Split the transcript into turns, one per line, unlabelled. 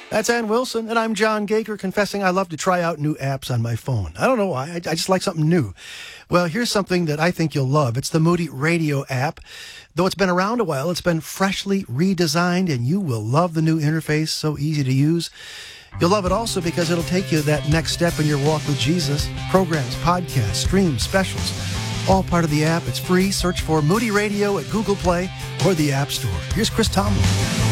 That's Ann Wilson, and I'm John Gaker, confessing I love to try out new apps on my phone. I don't know why, I just like something new. Well, here's something that I think you'll love. It's the Moody Radio app. Though it's been around a while, it's been freshly redesigned, and you will love the new interface, so easy to use. You'll love it also because it'll take you that next step in your walk with Jesus. Programs, podcasts, streams, specials, all part of the app. It's free. Search for Moody Radio at Google Play or the App Store. Here's Chris Tomlin.